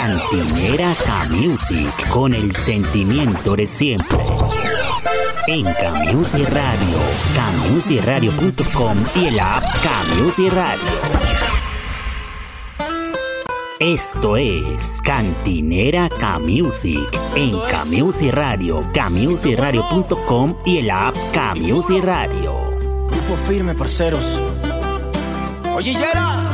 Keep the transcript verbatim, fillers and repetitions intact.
Cantinera K-Music, con el sentimiento de siempre. En K-Music Radio, K Music Radio punto com y el app K-Music Radio. Esto es Cantinera K-Music en K-Music Radio, K Music Radio punto com y el app K-Music Radio. Grupo firme, parceros. Oye, Yera.